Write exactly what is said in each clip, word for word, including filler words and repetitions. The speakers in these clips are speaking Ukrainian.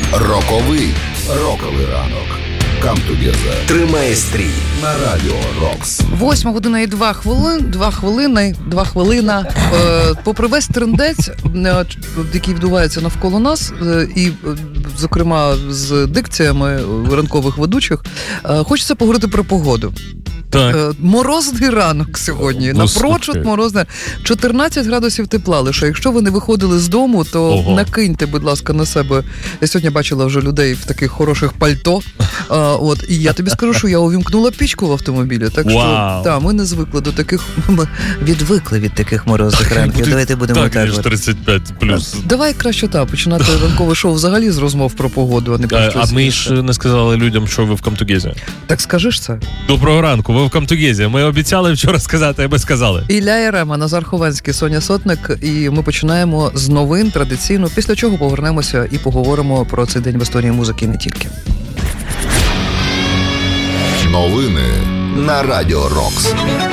Роковий роковий ранок. Come together. Тримай стрій на Радіо Рокс. Восьма година і два хвилин, два хвилини, два хвилина. Е, попри весь трендець, який відбувається навколо нас, е, і, зокрема, з дикціями ранкових ведучих, е, хочеться поговорити про погоду. Так. Е, морозний ранок сьогодні. Ну, напрочуд морозний. чотирнадцять градусів тепла лише. Якщо ви не виходили з дому, то Ого. накиньте, будь ласка, на себе. Я сьогодні бачила вже людей в таких хороших пальто. А, от, і я тобі скажу, що я увімкнула пічку в автомобілі. Так що, та, ми не звикли до таких, ми відвикли від таких морозних ранків. Давайте будемо так. Так, тридцять п'ять плюс. Давай краще так, починати ранкове шоу взагалі з розмов про погоду, а не про а, щось. А ми ж не сказали людям, що ви в Come Together. Так скажи ж це. Доброго ранку, ви в Come Together. Ми обіцяли вчора сказати, а ми сказали. Ілля Ярема, Назар Хованський, Соня Сотник. І ми починаємо з новин традиційно, після чого повернемося і поговоримо про цей день в історії музики і не тільки. Новини на Радіо Рокс.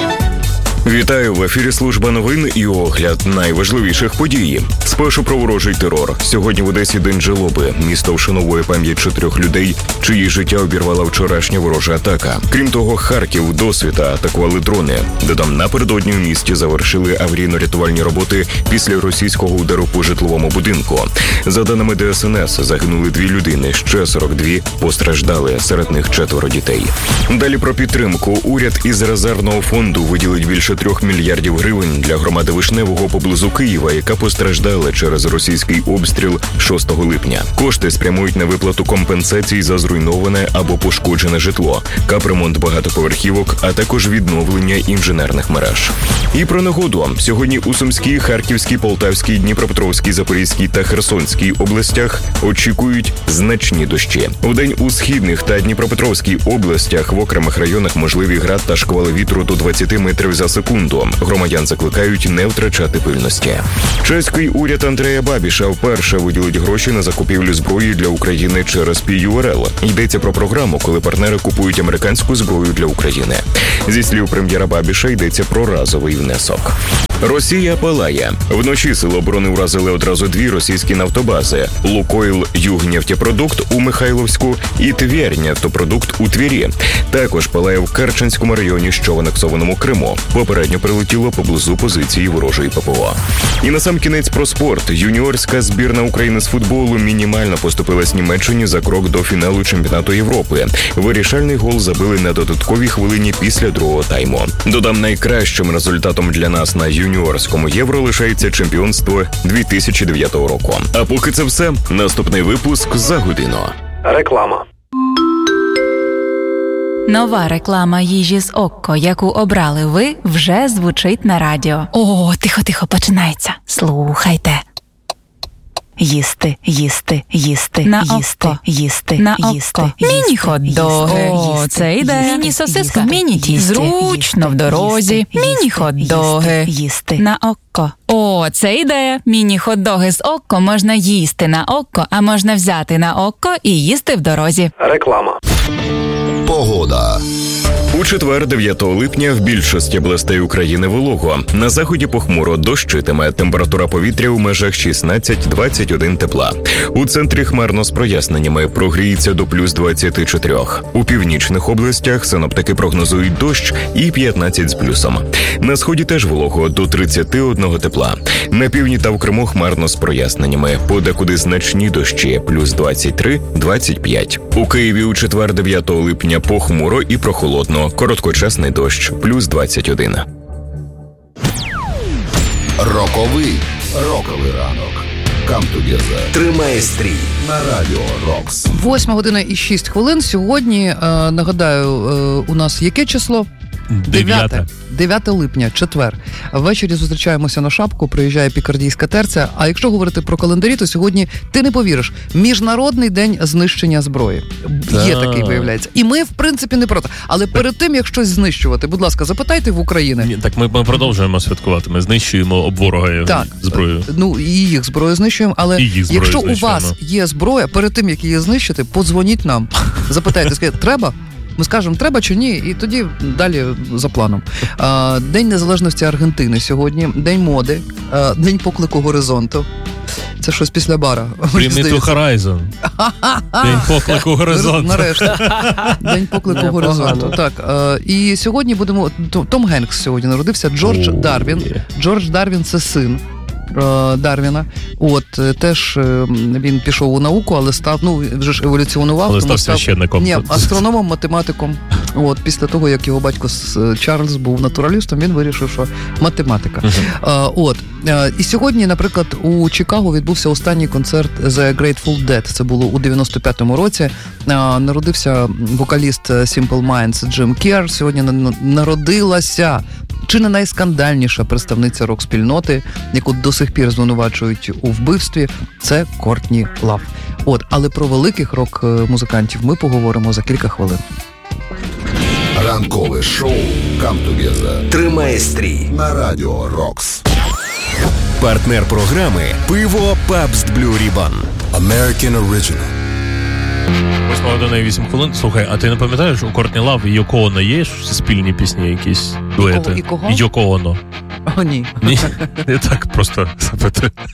Вітаю, в ефірі служба новин і огляд найважливіших подій. Спершу про ворожий терор. Сьогодні в Одесі День жалоби. Місто вшановує пам'ять чотирьох людей, чиї життя обірвала вчорашня ворожа атака. Крім того, Харків досвіта атакували дрони. Додам, напередодні у місті завершили аварійно-рятувальні роботи після російського удару по житловому будинку. За даними Де Ес Ен Ес, загинули дві людини, ще сорок дві постраждали, серед них четверо дітей. Далі про підтримку. Уряд із резервного фонду виділить більше трьох мільярдів гривень для громади Вишневого поблизу Києва, яка постраждала через російський обстріл шостого липня. Кошти спрямують на виплату компенсацій за зруйноване або пошкоджене житло, капремонт багатоповерхівок, а також відновлення інженерних мереж. І про негоду. Сьогодні у Сумській, Харківській, Полтавській, Дніпропетровській, Запорізькій та Херсонській областях очікують значні дощі. Вдень у Східних та Дніпропетровській областях в окремих районах можливі град та шквали вітру до двадцять метрів за секунду. Громадян закликають не втрачати пильності. Чеський уряд Андрея Бабіша вперше виділить гроші на закупівлю зброї для України через Пі Ю Ар Ел. Йдеться про програму, коли партнери купують американську зброю для України. Зі слів прем'єра Бабіша, йдеться про разовий внесок. Росія палає. Вночі Сили оборони вразили одразу дві російські нафтобази – Лукойл Югнефтепродукт у Михайловську і Тверь Нефтопродукт у Твері. Також палає в Керченському районі, що в анексованому Криму. Попередньо прилетіло поблизу позиції ворожої Пе Пе О. І насамкінець про спорт. Юніорська збірна України з футболу мінімально поступилась Німеччині за крок до фіналу чемпіонату Європи. Вирішальний гол забили на додатковій хвилині після другого тайму. Додам, найкращим результатом для нас на юніорському Євро лишається чемпіонство дві тисячі дев'ятого року. А поки це все, наступний випуск за годину. Реклама. Нова реклама їжі з Окко, яку обрали ви, вже звучить на радіо. О, тихо-тихо, починається. Слухайте. Їсти, їсти, їсти, на їсти, Окко. їсти, на їсти, Окко. Міні-хот-доги. О, це ідея. Міні-сосиска, міні-тісті. Зручно в дорозі. Міні-хот-доги. Їсти на Окко. О, це ідея. Міні-хот-доги з Окко можна їсти на Окко, а можна взяти на Окко і їсти в дорозі. Реклама. Погода. У четвер, дев'ятого липня, в більшості областей України волого. На заході похмуро, дощитиме. Температура повітря у межах шістнадцять - двадцять один тепла. У центрі хмарно з проясненнями, прогріється до плюс двадцяти чотирьох. У північних областях синоптики прогнозують дощ і п'ятнадцять з плюсом. На сході теж волого, до тридцяти одного тепла. На півдні та в Криму хмарно з проясненнями, подекуди значні дощі, плюс двадцять три - двадцять п'ять. У Києві у четвер, дев'ятого липня, похмуро і прохолодно. Короткочасний дощ, плюс двадцять один. Роковий роковий ранок. Come together. Тримай стрій на Радіо Рокс. Восьма година і шість хвилин. Сьогодні, е, нагадаю, е, у нас яке число? Дев'яте. дев'яте липня, четвер. Ввечері зустрічаємося на Шапку, приїжджає пікардійська терця. А якщо говорити про календарі, то сьогодні, ти не повіриш, Міжнародний день знищення зброї. Да. Є такий, виявляється. І ми, в принципі, не проти. Але перед тим, як щось знищувати, будь ласка, запитайте в України. Ні, так ми, ми продовжуємо святкувати. Ми знищуємо об ворога так, зброю. Ну, і їх зброю знищуємо, але зброю якщо знищуємо. у вас є зброя, перед тим, як її знищити, подзвоніть нам. Запитайте, скажіть, треба? Ми скажемо, треба чи ні, і тоді далі за планом. А, День незалежності Аргентини сьогодні, День моди, а, День поклику горизонту. Це щось після бара. Bring me to horizon. День поклику горизонту. Нарешті. День поклику горизонту. Так, і сьогодні будемо... Том Генкс сьогодні народився. Джордж Дарвін. Джордж Дарвін – це син Дарвіна. От, теж він пішов у науку, але став, ну, вже ж еволюціонував. Але став священником. Ні, астрономом, математиком. От, після того, як його батько Чарльз був натуралістом, він вирішив, що математика. Uh-huh. От. І сьогодні, наприклад, у Чикаго відбувся останній концерт The Grateful Dead. Це було у дев'яносто п'ятому році. Народився вокаліст Simple Minds Джим Кер. Сьогодні народилася чи не найскандальніша представниця рок-спільноти, яку до сих пір звинувачують у вбивстві, це Кортні Лав. От, але про великих рок-музикантів ми поговоримо за кілька хвилин. Ранкове шоу «Come Together» тримає стрій на Радіо Рокс. Партнер програми «Пиво Пабст Блю Рібан». American Original. восьма година і вісім хвилин. Слухай, а ти не пам'ятаєш, у Кортні Лав і Йоко Оно є спільні пісні якісь? Дуети? І кого? Йоко Оно. О, ні. Ні? Я так просто запитую.